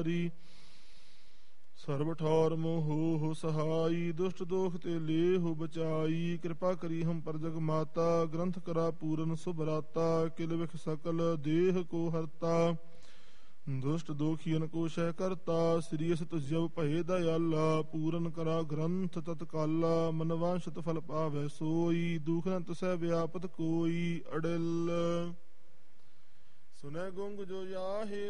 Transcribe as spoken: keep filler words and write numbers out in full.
ਹਮਾਰੀ। ਸਰਬ ਠੌਰ ਮੋਹ ਸਹਾਈ, ਦੁਸ਼ਟ ਦੋਖ ਤੇ ਲੇਹੁ ਬਚਾਈ। ਕਿਰਪਾ ਕਰੀ ਹਮ ਪਰ ਜਗ ਮਾਤਾ, ਗ੍ਰੰਥ ਕਰਾ ਪੂਰਨ ਸੁਭਰਾਤਾ। ਕਿਲ ਵਿਖ ਸਕਲ ਦੇਹ ਕੋ ਹਰਤਾ, ਦੁਸ਼ਟ ਦੋਖੀਨ ਕੋ ਸ਼ਹਿ ਕਰਤਾ। ਸ੍ਰੀ ਅਸ ਤੁਜਬ ਭਏ ਦਇਆਲਾ, ਪੂਰਨ ਕਰਾ ਗ੍ਰੰਥ ਤਤਕਾਲਾ। ਮਨ ਵਾਂਛਤ ਫਲ ਪਾਵੈ ਸੋਈ, ਦੁਖ ਨ ਤਸੈ ਵਿਆਪਤ ਕੋਈ। ਅੜਿਲ ਸੁਨੈ ਗੁੰਗ ਜੋ ਜਾਹੇ,